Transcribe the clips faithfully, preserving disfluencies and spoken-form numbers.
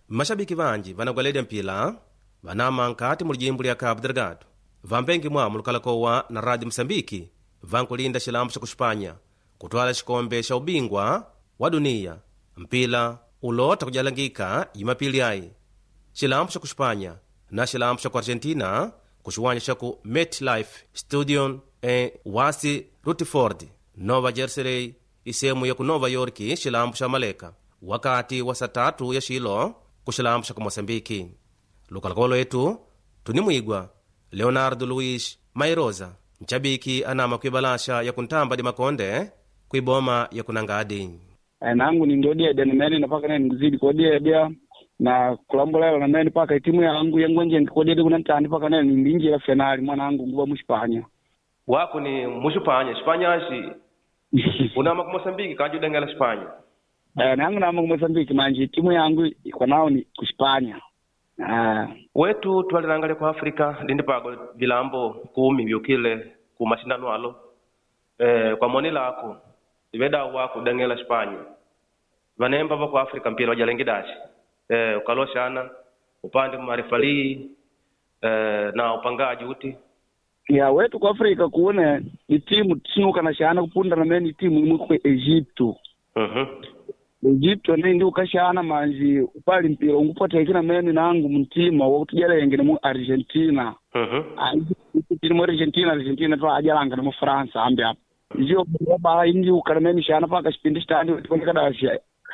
mashabiki vanji vanagwalede mpila vanama nkati mulijimbo lya Cabo Delgado vambengi mwa mulukalakowa na Radio Msambiki vankulinda xilambo xa kuxipanya kutwala xikombe xa ubingwa wa dunia mpila ulota kujalangika yimapili ayi xilambo xa kuxipanya na xilambo xa ku Argentina kuxiwanya xa ku MetLife Stadium e wasi Rutherford Nova Jersey isemu ya ku Nova York xilambo xa maleka wakati wa saa tatu ya xilo ku xilambo xa ku Mosambiki. Lukalakolo etu tunimwigwa Leonardo Luis Mairoza nchabiki anama kuibalasha ya kuntamba di makonde kuiboma ya kunangadi. E, nangu ni ndodede nimeni napaka nene ngizidi kodede na kulambolela na meni paka itimu yangu yangu nje kodede kuna ntandi paka nene ndingi ya finali mwanangu nguwa mushipanya. Wako ni mushipanya, Spanya ashi unama ku Mosambiki kanju dengela Spanya. E, nangu nama ku Mosambiki manji timu yangu kwa nao ni kushipanya. Ah, wetu twalilangale ku Afrika ndindi pago vilambo kumi vyukile ku mashindano alo eh kwa moni lako ibeda wako dangela Spanya vanemba va ku Afrika mpira wajalengidashi eh ukaloshana upande marefali eh na upangaji uti ya wetu ku Afrika kuone ni timu tsinuka na shana kupunda na meni timu imwe ku Egypto. Mhm. Uh-huh. Egypto ndi ukashana manji upali mpira ungupota ikina meni nangu mtima wakutujalenge mu Argentina. Mhm. Uh-huh. Mu Argentina Argentina to ajalanga mu France ambe hapo. Ndio baba indi ukarameni shana paka kipindi standi tukoneka dashi.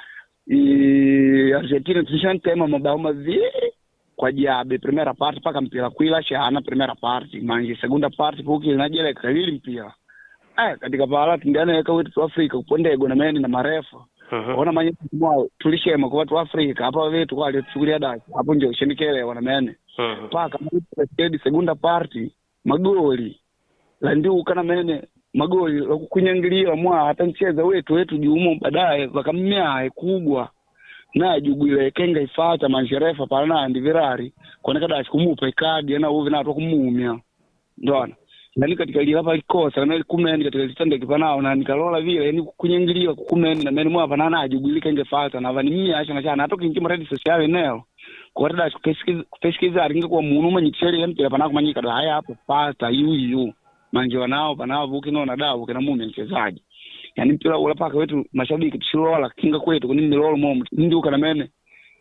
I Argentina tushantema mabao mazuri kwa jabe primera parte paka mpira kuila shana primera parte manji segunda parte puki najele kalili mpira. Eh katika pala tindana yaka wetu Afrika kupondego na meni na marefa. Uh-huh. Ona manye mwa tulishema kwa watu wa Afrika hapa wetu kwa alichukulia dai hapo ndio shenikele wana mene. Uh-huh. Paka mwa segunda party magoli la ndio ukana mene magoli la kukunyangilia mwa hata mcheza wetu wetu juumo baadaye wakamnya kubwa na jugwile kenga ifata manjerefa pana ndi virari kwa kada kumupa kadi na uvi na to kumumia ndona nani katika ile hapa ikosa na kumeni katika litande kipanao na nikalola vile yani kunyengilia kumeni na meni mwa panana ajugulika ingefata na vani mimi acha na chana atoka ingi mradi social eneo kwa tada kupesikiza ringa kwa munu manyitsele mpira panako manyika da haya hapo pasta yuyu manjo nao panao vuki no na dawo kana mume mchezaji yani mpira ula paka wetu mashabiki tushirola kinga kwetu kuni milolo momo ndi ukana mene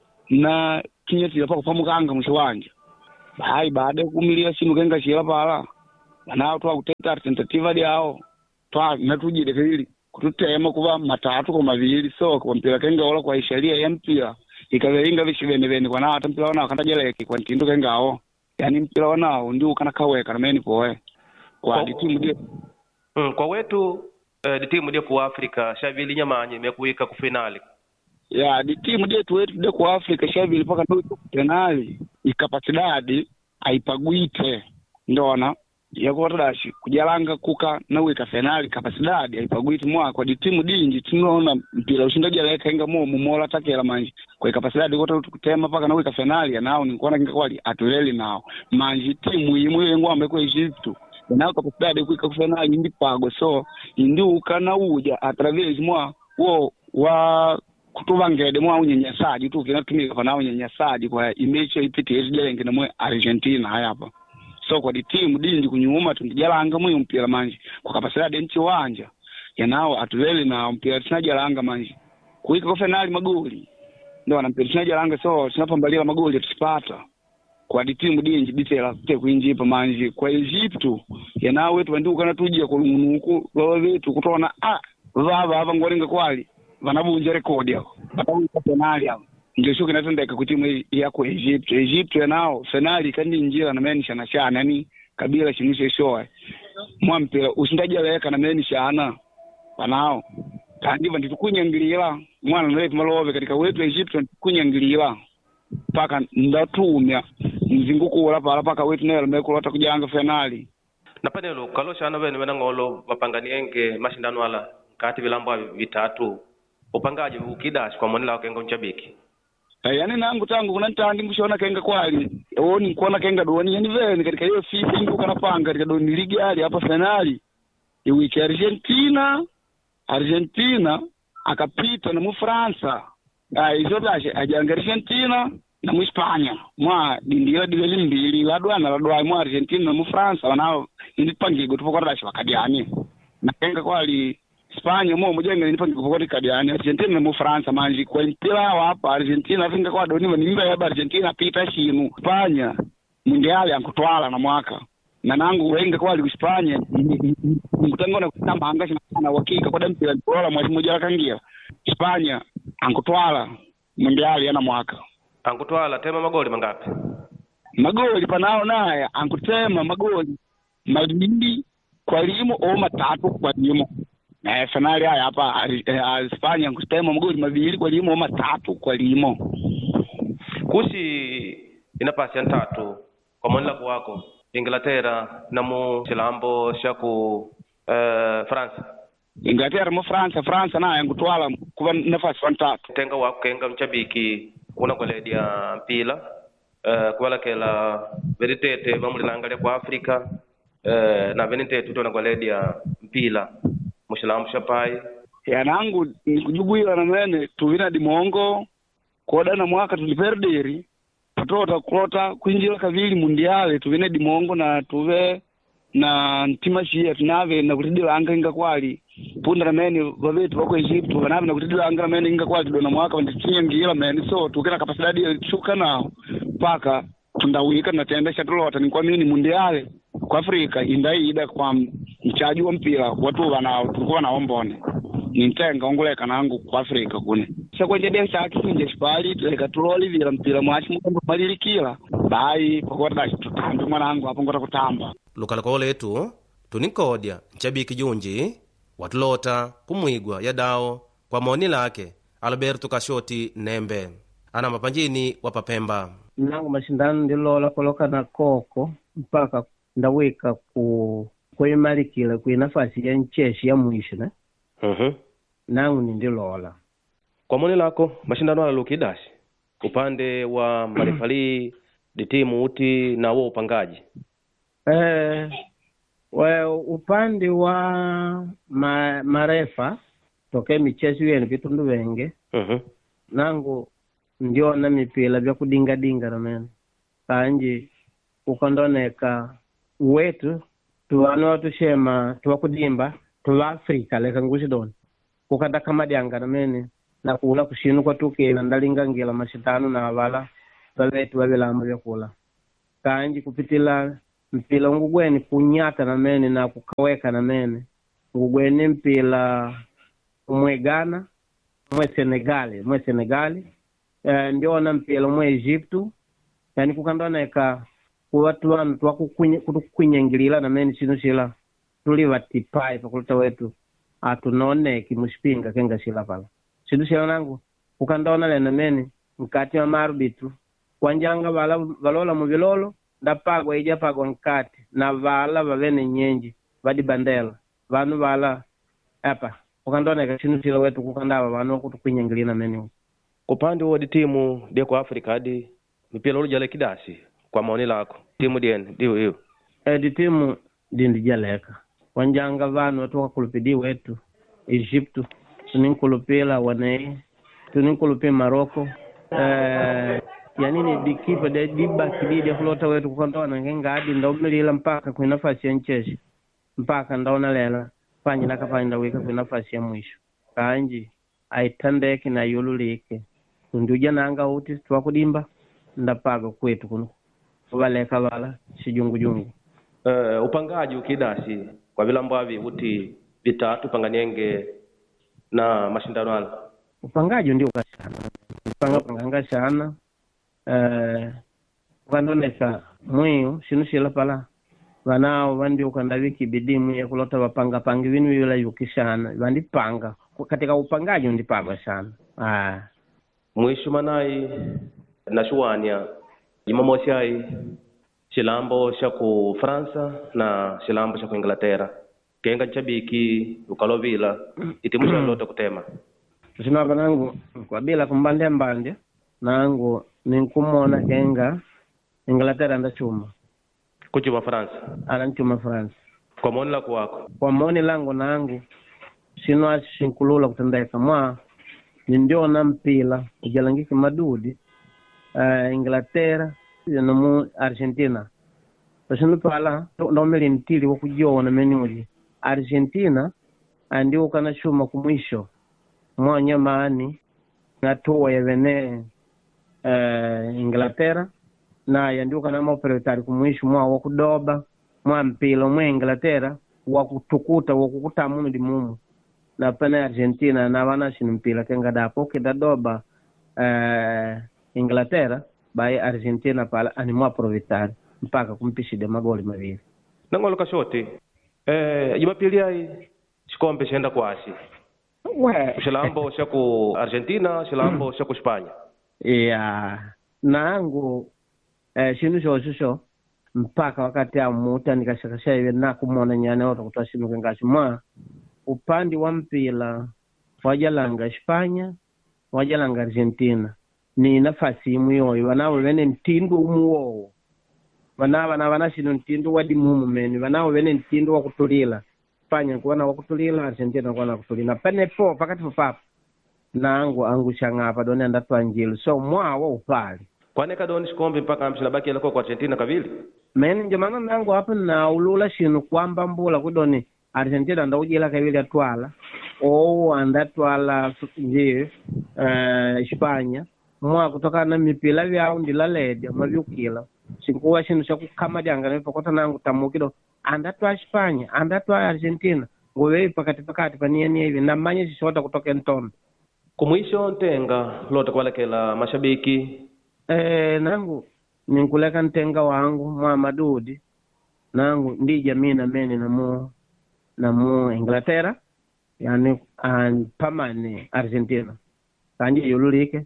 na kinyeti hapa kupamukanga mshwanja hai baada kumilia simu kenga shira pala na twa kuteta tentativa yao twa natujide kili kututema kuva matatu kwa mavili so kwa mpira kenga ola kwa isharia ya mpira ikavelinga vishivene vene kwa na hata mpira wana kandajeleke kwa ntindo kengao yani mpira wanao ndio kana kaweka na meni poe kwa timu die mm, kwa wetu eh, timu die ku Afrika shavili nyamanye imekuika ku finali ya di timu die tu wetu de ku Afrika shavili paka ndo finali ikapasidadi aipagwite ndona yako dashi kujalanga kuka na wika finali kapasidadi aipagwiti mwa kwa timu dingi tunaona mpira ushindaji aleka inga mo mumola takela manji kwa kapasidadi kota kutema paka na wika finali nao ni kuona kinga kwali atuleli nao manji timu imwe ngombe kwa Egypto nao kapasidadi kuika finali ndi pago so ndi ukana uja atravezi mwa wo wa kutubangede mwa unyenyasaji tu kinatumika kwa nao unyenyasaji kwa image ipite ijelenge na mwe Argentina hapa so kwa di timu dingi kunyuma tundijalanga mwe mpira manji kwa kapasidadi nchi wanja yanao atulele na mpira tunajalanga manji kuika kwa finali magoli ndio na mpira tunajalanga so tunapambalia magoli tusipata kwa di timu dingi bitela kute kuinjipa manji kwa Egypto yanao wetu ndio kana tujia kwa munuku wao wetu kutona ah vava hapa ngoringa kwali vanabunja rekodi yao batauka finali yao ndio shuka natendeka ku timu yako Egypt Egypt nao finali kandi njira na meni shana shana yani kabila shimishe shoe mwa mpira ushindaji aleka na meni shana wanao kandi vandu tukunyangilira mwana ndio malove katika wetu Egypt tukunyangilira paka ndatumya mzinguko wala pala paka wetu nayo mekulota kujanga finali na panelo kaloshana wene wena ngolo wapanganienge mashindano ala kati vilambo vitatu upangaji ukidash kwa monela wakengo nchabiki. Eh yani nangu tangu kuna ntandi mshona kenga kwali oni kuona kenga doni yani vene katika hiyo FIFA ndio kana panga katika doni ligi ali hapa finali ya wiki Argentina Argentina akapita na mu Fransa ah izo tashe ajanga Argentina na mu Espanya mwa dindio diveli mbili ladwana ladwa mu Argentina na mu France wanao indipangigo tupokorasha wakadiani na kenga kwali Espanya mo mujenga indipangigo pokori kadiani Argentina na mu France manji kwa mpira hapa Argentina vinga kwa doni nimba ya Argentina pita shinu Espanya mundiali ankutwala na mwaka na nangu wenga kwa li Espanya mkutangona kutamba hangashi na wakika kwa mpira bora mwezi mmoja kangia Espanya ankutwala mundiali yana mwaka ankutwala tema magoli mangapi magoli panao naye ankutema magoli mabili kwa limo au matatu kwa limo na finali haya hapa Espanya ankutema magoli mabili kwa limo au matatu kwa limo kusi inapasi ya tatu kwa mwanla wako Inglaterra na mu chilambo shaku uh, France Inglaterra mu France France naye ankutwala kuva nafasi fantatu tenga wako kenga mchabiki kuna kwaledia mpila uh, kubalakela veritete bamulilangalia kwa Afrika uh, na venitete tuna kwaledia mpila mushilamu shapai yanangu nikujuguila na mene tuvina dimongo koda na mwaka tuliperderi patota klota kuinjila kavili mundiale tuvine dimongo na tuve na ntima shia tunave na kutidila anga inga kwali punda na meni vavetu wako Egypt wanave na kutidila anga na meni inga kwali dona mwaka wanditinye ngila meni so tukena kapasidadi ya chuka nao paka tundawika na tendesha tulota ni kwa mini mundiale kwa Afrika indaida kwa mchaji wa mpira watu wana tulikuwa naombone nintenga ongoleka nangu kwa Afrika kune sekwenje dia chaki kunje spali tuleka tuloli vira mpira mwachi mkombo malilikila bai pokota tutambe mwanangu hapo ngota kutamba lukala kwa letu tunikodia nchabiki junji watulota kumwigwa ya dao kwa maoni lake Alberto Kashoti Nembe ana mapanjini wapapemba nangu mashindano ndilola koloka na koko mpaka ndaweka ku kuimalikila ku nafasi ya ncheshi ya mwisho na mhm nangu ndilola kwa maoni lako mashindano ya lukidashi upande wa marefali di timu uti na wao upangaji eh wa upande wa ma, marefa toke michezo yenu vitundu wenge mhm nangu ndio na mipila vya kudinga dinga na mena kanji ukondoneka wetu tuwano tushema tuwakudimba tuwa Afrika leka ngushidoni kukata kama dianga na mene na kula kushinu kwa tuke na ndalinga ngila mashitano na wala wawetu wabelamba vya kula kanji kupitila mpila ngugweni kunyata na mene na kukaweka na mene ngugweni mpila mwe Ghana mwe Senegali mwe Senegali e, ndio na mpila mwe Egyptu yani kukandoneka kuwatu wanu kutukunyengilila na mene chino shila tuliwa tipai pakulita wetu atunone kimushipinga kenga shila pala chidu shila nangu kukandona lena mene mkati wa marubitu wanjanga wala walola muvilolo ndapagwa ija pagwa nkati na vala vavene nyenji vadi bandela vanu vala apa ukandoneka chinu chila wetu kukandava vanu kutukunyengilina mene upande wa timu dia kwa Afrika hadi mipira ulujale kidasi kwa maoni lako timu dien dio hiyo eh di timu dindi jaleka wanjanga vanu watoka kulupidi wetu Egyptu tuninkulupila wanei tuninkulupila Maroko eh yani ni dikipa de diba kididi kulota wetu kukondona ngenga hadi ndomilila mpaka kwa nafasi ya ncheshi mpaka ndaona lela fanya nakafanya weka kwa nafasi ya mwisho kanji aitandeke na yululike tunduja nanga uti twakudimba ndapaga kwetu kuno kubaleka bala sijungujungu uh, upangaji ukidasi kwa vilambwavi uti vitatu panganienge na mashindano ala upangaji ndio kasana upanga panganga sana eh ukandoneka mwiyo sinushila pala wanao wandi ukandaviki bidimu ya kulota wapanga pangi vinu yula yukishana wandi panga katika upangaji ndipagwa sana ah mwisho manai na shuwania Jumamosi ai chilambo cha ku Fransa na chilambo cha ku Inglaterra kenga chabiki ukalovila itimusha lote kutema sina banangu kwa bila kumbande mbande nangu ninkumona kenga Inglaterra ndachuma kuchuma France anachuma France kwa maoni lako wako kwa maoni langu nangu sino asinkulula kutendeka mwa nindiona mpila ujalangika madudi uh, Inglaterra no Argentina pasino pala ndo meli ntili wakujiona menuli Argentina andio kana shuma kumwisho mwanya maani ngatoa yavene uh, Inglaterra na yandio kana maoperatari kumwisho mwa wakudoba mwa mpila mwa Inglaterra wakutukuta wakukuta munu di mumu na pana Argentina na wana shinu mpila kenga dapo kita doba uh, Inglaterra bai Argentina pala animu aprovitari mpaka kumpishide magoli mavili nangolo kashoti eh jumapili ai shikombe shenda kwasi we shilambo shaku Argentina shilambo shaku Spanya yeah nangu eh shinu sho sho mpaka wakati amuta nikashakasha iwe na kumona nyane watu kutashimika ngashima upande wa mpila wajalanga Spanya wajalanga Argentina ni nafasi imwe wanao wene ntindo umuo wanao na wanashino ntindo wadi mumu meni wanao wene ntindo wa kutulila Spanya kuona wa kutulila Argentina kuona kutulila pene po pakati papa nangu angu shangapa doni andatwa njilu so mwa wa upali kwane kadoni shikombe mpaka mshilabaki yalako kwa Argentina kavili meni njomana nangu hapa na ulula shinu kwamba mbula kudoni Argentina ndaujila kavili atwala o andatwala nje uh, Spanya mwa kutoka na mipila vyao ndilalede mavyukila sinkuwa shinu shaku kama dianga nipokota nangu tamukido andatwa Spanya andatwa Argentina ngowe pakati pakati panieni hivi na manye shishota kutoka ntombe kumwisho ntenga lota kwalekela mashabiki eh nangu ninkuleka ntenga wangu mwa madudi nangu ndija mina meni na mu na mu Inglaterra yani an pamane Argentina kanji yululike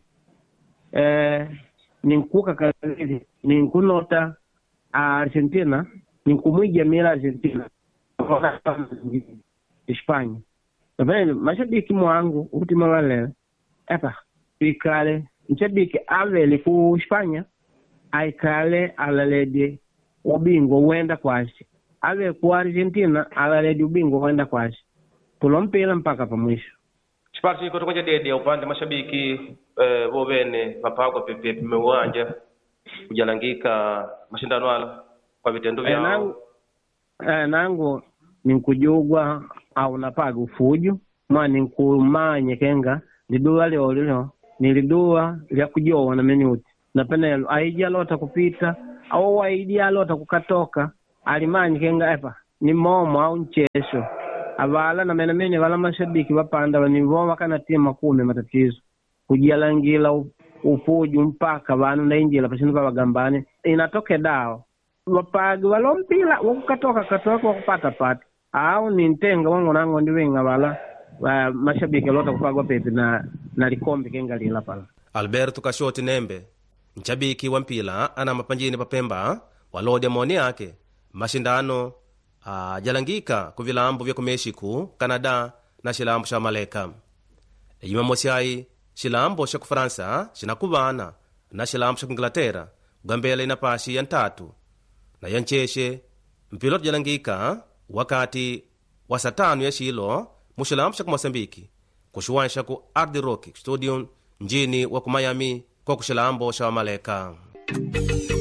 eh ninkuka kazili ninkunota Argentina ninkumwija mila Argentina kwa Hispania tabeni mashabiki mwangu utima wale hapa ikale mshabiki avele ku Hispania aikale alalede ubingwa uenda kwashi ave ku Argentina alalede ubingwa uenda kwashi tulompela mpaka pa mwisho Chiparti iko tokoje dede upande mashabiki eh bovene mapagwa pepe mewanja kujalangika mashindano ala kwa vitendo vyao eh, nangu, eh, nangu ninkujugwa au napaga ufujo mwa ninkumanye kenga lidua leo leo nilidua lya kujoa na menuti na penelo aija lota kupita au aija lota kukatoka alimanye kenga epa ni momo au nchesho avala na mena mene wala mashabiki wapanda wanivoma kana tima kumi matatizo kujalangila ufujo mpaka vanu na injila pasino bagambane inatoke dao wapagi walompila wakukatoka katoka wakupata pata au nintenga wangu nangu ndiwenga wala wa mashabiki lota kupagwa pepe na na likombe kenga lila pala Alberto Kashoti Nembe mchabiki wa mpila ana mapanjini papemba walode moni yake mashindano uh, jalangika kuvilambu vya kumeshiku Canada na shilambu sha Maleka Jumamosi ai shilambu sha Kufaransa shinakuvana na shilambu sha Inglaterra gambele ina pashi ya ntatu na yancheshe mpilo jalangika wakati wa satano ya shilo mushilambu sha Mosambiki kushuwansha ku Hard Rock Studio njini wa ku Miami kwa kushilambu sha Maleka.